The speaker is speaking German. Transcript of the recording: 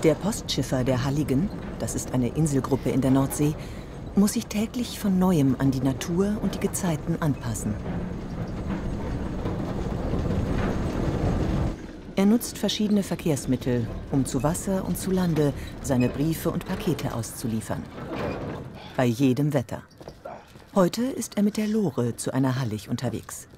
Der Postschiffer der Halligen, das ist eine Inselgruppe in der Nordsee, muss sich täglich von Neuem an die Natur und die Gezeiten anpassen. Er nutzt verschiedene Verkehrsmittel, um zu Wasser und zu Lande seine Briefe und Pakete auszuliefern. Bei jedem Wetter. Heute ist er mit der Lore zu einer Hallig unterwegs.